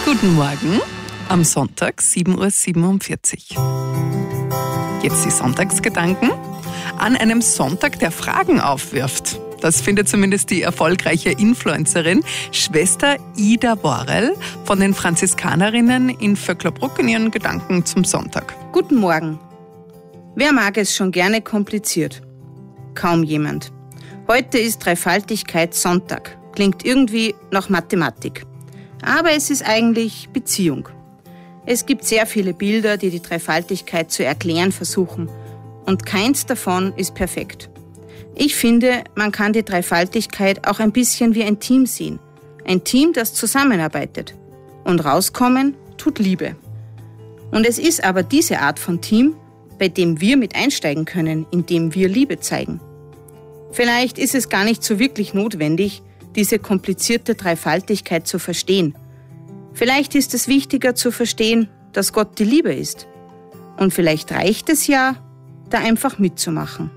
Guten Morgen am Sonntag, 7:47 Uhr. Jetzt die Sonntagsgedanken an einem Sonntag, der Fragen aufwirft. Das findet zumindest die erfolgreiche Influencerin Schwester Ida Worrell von den Franziskanerinnen in Vöcklerbruck in ihren Gedanken zum Sonntag. Guten Morgen. Wer mag es schon gerne kompliziert? Kaum jemand. Heute ist Dreifaltigkeit Sonntag. Klingt irgendwie nach Mathematik. Aber es ist eigentlich Beziehung. Es gibt sehr viele Bilder, die die Dreifaltigkeit zu erklären versuchen. Und keins davon ist perfekt. Ich finde, man kann die Dreifaltigkeit auch ein bisschen wie ein Team sehen. Ein Team, das zusammenarbeitet. Und rauskommen tut Liebe. Und es ist aber diese Art von Team, bei dem wir mit einsteigen können, indem wir Liebe zeigen. Vielleicht ist es gar nicht so wirklich notwendig, diese komplizierte Dreifaltigkeit zu verstehen. Vielleicht ist es wichtiger zu verstehen, dass Gott die Liebe ist. Und vielleicht reicht es ja, da einfach mitzumachen.